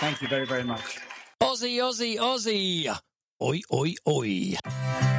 Thank you very, very much. Aussie, Aussie, Aussie. Oi, oi, oi.